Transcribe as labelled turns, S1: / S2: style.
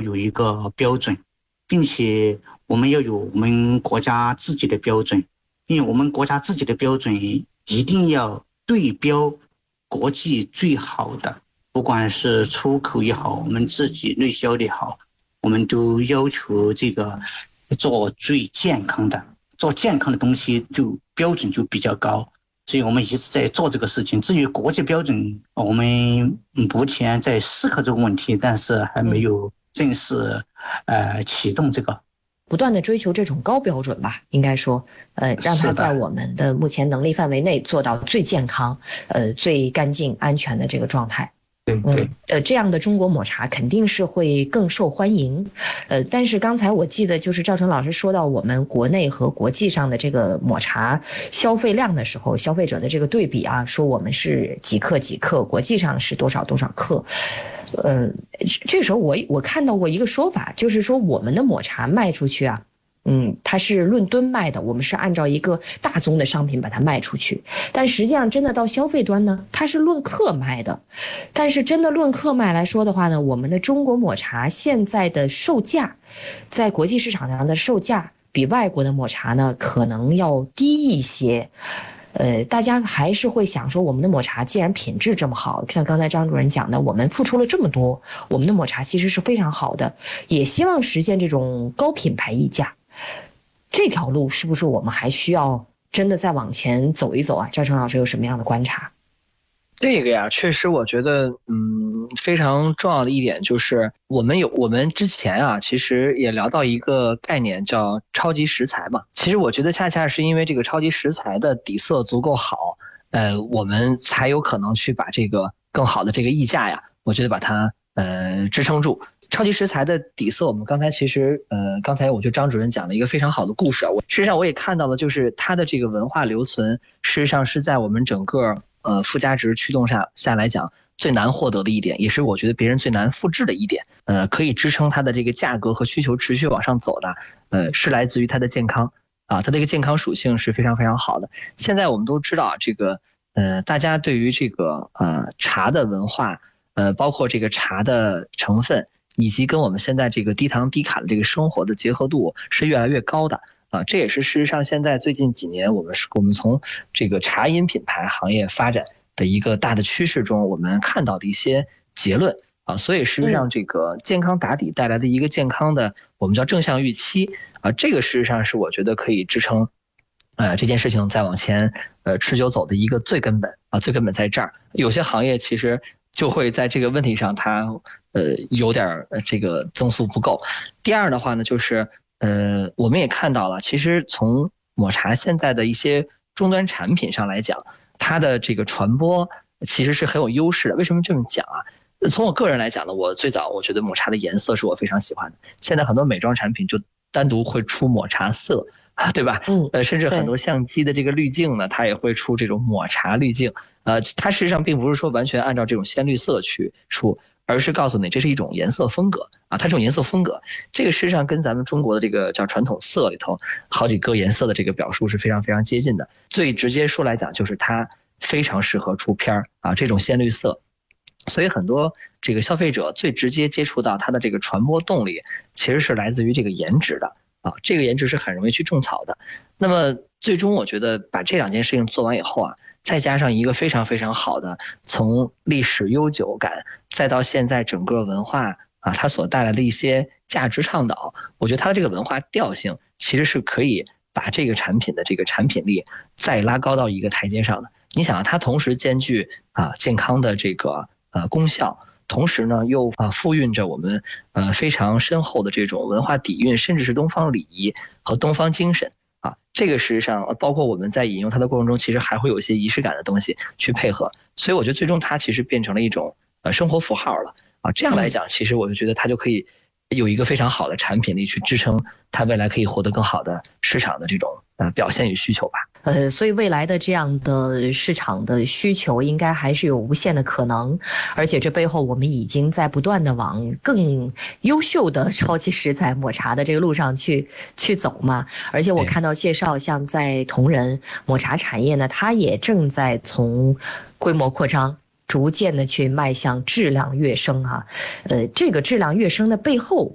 S1: 有一个标准，并且我们要有我们国家自己的标准，因为我们国家自己的标准一定要对标国际最好的，不管是出口也好，我们自己内销也好，我们都要求这个做最健康的，做健康的东西就标准就比较高。所以我们一直在做这个事情。至于国际标准，我们目前在思考这个问题，但是还没有正式启动这个。
S2: 不断的追求这种高标准吧，应该说，让它在我们的目前能力范围内做到最健康、最干净、安全的这个状态。
S1: 对，
S2: 这样的中国抹茶肯定是会更受欢迎，但是刚才我记得就是赵成老师说到我们国内和国际上的这个抹茶消费量的时候，消费者的这个对比啊，说我们是几克几克，国际上是多少多少克。这时候我看到过一个说法，就是说我们的抹茶卖出去啊，它是论吨卖的，我们是按照一个大宗的商品把它卖出去，但实际上真的到消费端呢，它是论克卖的。但是真的论克卖来说的话呢，我们的中国抹茶现在的售价，在国际市场上的售价比外国的抹茶呢可能要低一些。大家还是会想说，我们的抹茶既然品质这么好，像刚才张主任讲的，我们付出了这么多，我们的抹茶其实是非常好的，也希望实现这种高品牌溢价。这条路是不是我们还需要真的再往前走一走啊？赵成老师有什么样的观察？
S3: 这个呀，确实我觉得，非常重要的一点就是我们之前啊，其实也聊到一个概念叫超级食材嘛。其实我觉得恰恰是因为这个超级食材的底色足够好，我们才有可能去把这个更好的这个溢价呀，我觉得把它支撑住。超级食材的底色，我们刚才其实刚才我觉得张主任讲了一个非常好的故事啊。事实上我也看到了，就是它的这个文化留存，事实上是在我们整个附加值驱动下来讲最难获得的一点，也是我觉得别人最难复制的一点。可以支撑它的这个价格和需求持续往上走的，是来自于它的健康啊，它的一个健康属性是非常非常好的。现在我们都知道啊，这个大家对于这个茶的文化，包括这个茶的成分，以及跟我们现在这个低糖低卡的这个生活的结合度是越来越高的。这也是事实上现在最近几年我们从这个茶饮品牌行业发展的一个大的趋势中，我们看到的一些结论啊。所以事实上这个健康打底带来的一个健康的我们叫正向预期啊，这个事实上是我觉得可以支撑这件事情再往前持久走的一个最根本啊，最根本在这儿。有些行业其实就会在这个问题上它有点这个增速不够。第二的话呢，就是我们也看到了，其实从抹茶现在的一些终端产品上来讲，它的这个传播其实是很有优势的。为什么这么讲啊？从我个人来讲呢，我最早我觉得抹茶的颜色是我非常喜欢的。现在很多美妆产品就单独会出抹茶色，对吧？甚至很多相机的这个滤镜呢，它也会出这种抹茶滤镜。它事实上并不是说完全按照这种鲜绿色去出，而是告诉你这是一种颜色风格啊，它这种颜色风格，这个事实上跟咱们中国的这个叫传统色里头好几个颜色的这个表述是非常非常接近的。最直接说来讲，就是它非常适合出片啊，这种鲜绿色。所以很多这个消费者最直接接触到它的这个传播动力，其实是来自于这个颜值的啊，这个颜值是很容易去种草的。那么最终我觉得把这两件事情做完以后啊，再加上一个非常非常好的从历史悠久感，再到现在整个文化啊，它所带来的一些价值倡导，我觉得它的这个文化调性其实是可以把这个产品的这个产品力再拉高到一个台阶上的。你想它同时兼具健康的这个功效，同时呢又赋蕴着我们非常深厚的这种文化底蕴，甚至是东方礼仪和东方精神啊。这个事实上包括我们在引用它的过程中，其实还会有一些仪式感的东西去配合。所以我觉得最终它其实变成了一种生活符号了啊。这样来讲，其实我就觉得它就可以有一个非常好的产品力去支撑它未来可以获得更好的市场的这种表现与需求吧。
S2: 所以未来的这样的市场的需求应该还是有无限的可能，而且这背后我们已经在不断的往更优秀的超级食材抹茶的这个路上去走嘛。而且我看到介绍，像在同仁抹茶产业呢，它也正在从规模扩张逐渐的去迈向质量跃升这个质量跃升的背后